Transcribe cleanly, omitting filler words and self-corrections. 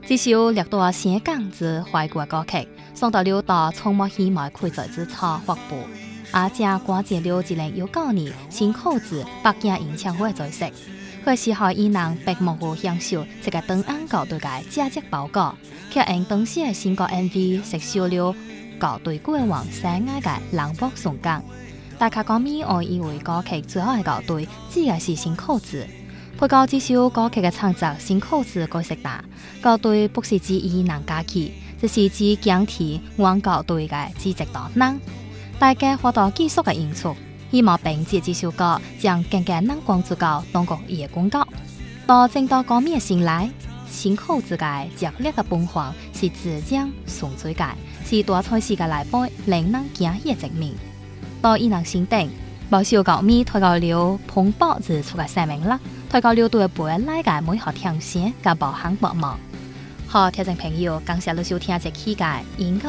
这首略多香港之怀旧歌曲，送到了到从没希望开在之草发布，而且关节了2019年新口子北京演唱会在食。佢时候以人白幕户享受这个档案校对嘅价值报告，却因当时嘅新歌 MV 食烧了校对过往生涯嘅冷漠崇光。大家歌迷我以为歌曲最后嘅校对只係是新口子。配合这首歌曲嘅創作，新口子改識打校對不是指意能假期，只是指講題按校對嘅資質度人。大家獲得技術嘅因素，希望並借這首歌將更加能關注到當局嘅廣告。到正到歌迷嘅心內，新口子嘅弱烈嘅崩壞是自將純粹嘅，是大賽事嘅內部令人驚喜嘅證明。到伊人心定，不少歌迷推到了蓬勃日出嘅聲明啦。推高了對背來嘅每項挑戰嘅包含薄膜。好，聽眾朋友，感謝你收聽這期嘅音樂